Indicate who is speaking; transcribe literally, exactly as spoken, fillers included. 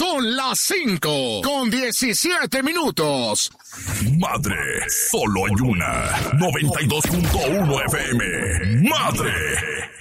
Speaker 1: Son las cinco con diecisiete minutos.
Speaker 2: Madre, solo hay una. noventa y dos punto uno F M. Madre.